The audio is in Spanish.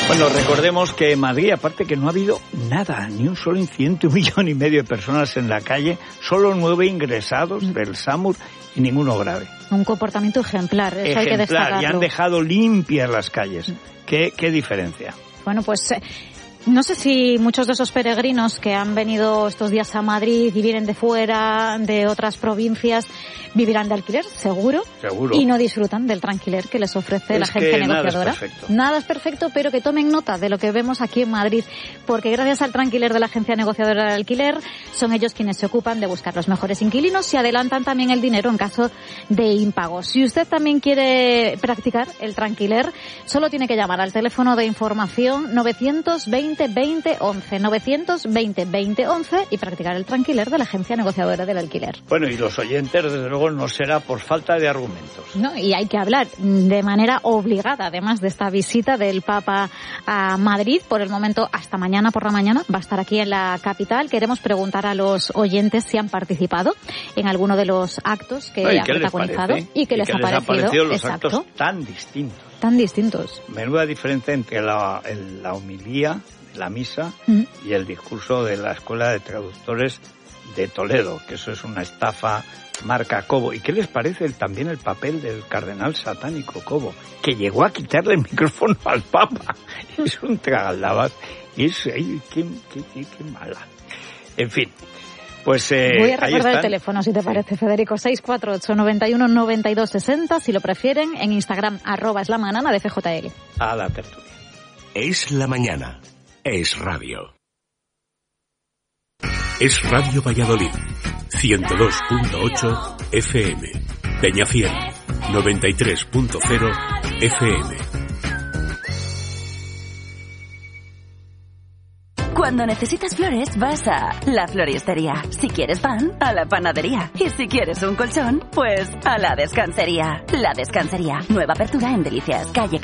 Bueno, recordemos que en Madrid, aparte que no ha habido nada, ni un solo incidente, 1,5 millones de personas en la calle, solo 9 ingresados del SAMUR y ninguno grave. Un comportamiento ejemplar, eso hay que destacarlo. Y han dejado limpias las calles. ¿Qué diferencia? Bueno, pues no sé si muchos de esos peregrinos que han venido estos días a Madrid y vienen de fuera, de otras provincias, vivirán de alquiler, seguro. Y no disfrutan del tranquiler que les ofrece la agencia negociadora. Nada es perfecto, pero que tomen nota de lo que vemos aquí en Madrid, porque gracias al tranquiler de la agencia negociadora de alquiler, son ellos quienes se ocupan de buscar los mejores inquilinos y adelantan también el dinero en caso de impagos. Si usted también quiere practicar el tranquiler, solo tiene que llamar al teléfono de información 920-2011, 920-2011 y practicar el tranquiler de la agencia negociadora del alquiler. Bueno, y los oyentes, desde luego, no será por falta de argumentos. No, y hay que hablar de manera obligada, además de esta visita del Papa a Madrid. Por el momento, hasta mañana por la mañana, va a estar aquí en la capital. Queremos preguntar a los oyentes si han participado en alguno de los actos que ha protagonizado y qué les ha parecido los actos tan distintos. Tan distintos. Menuda diferencia entre la homilía de la misa y el discurso de la Escuela de Traductores de Toledo, que eso es una estafa marca Cobo. ¿Y qué les parece también el papel del cardenal satánico Cobo, que llegó a quitarle el micrófono al Papa? Es un tragaldabas. Y es qué mala. En fin, pues voy a recordar el teléfono, si te parece, Federico, 648-91-9260, si lo prefieren, en Instagram, @esLamanana de FJL. A la tertulia. Es la mañana. Es radio. Es Radio Valladolid, 102.8 FM. Peñafiel, 93.0 FM. Cuando necesitas flores, vas a La Floristería. Si quieres pan, a La Panadería. Y si quieres un colchón, pues a La Descansería. La Descansería. Nueva apertura en Delicias, calle